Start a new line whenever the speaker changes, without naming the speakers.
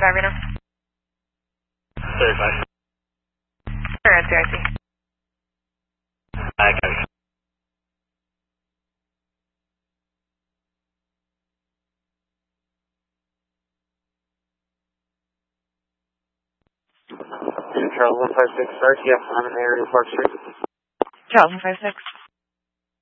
right now?
35.
Or NCIC?
I got it. Charles 156 starts. Yep, I'm in the area of Park Street.
Charles 156.